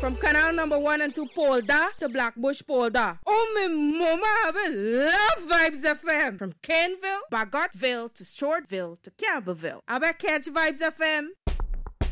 From Canal number 1 and 2 Polda to Blackbush Polda. Oh, me mama, I love Vibes FM. From Caneville, Bagotville to Shortville to Campbellville. I bet catch Vibes FM.